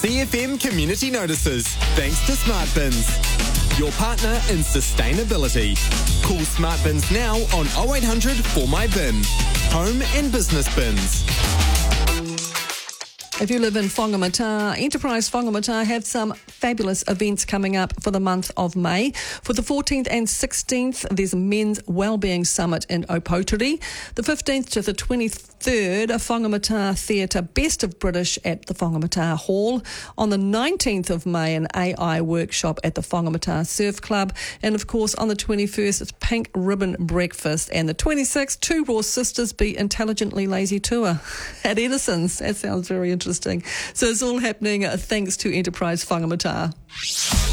CFM Community Notices, thanks to Smart Bins, your partner in sustainability. Call Smart Bins now on 0800 For My Bin. Home and business bins. If you live in Whangamata, Enterprise Whangamata have some fabulous events coming up for the month of May. For the 14th and 16th, there's a Men's Wellbeing Summit in Opoturi. The 15th to the 23rd, Whangamata Theatre Best of British at the Whangamata Hall. On the 19th of May, an AI workshop at the Whangamata Surf Club. And of course, on the 21st, it's Pink Ribbon Breakfast. And the 26th, Two Raw Sisters Be Intelligently Lazy Tour at Edison's. That sounds very interesting. So it's all happening thanks to Enterprise Whangamata.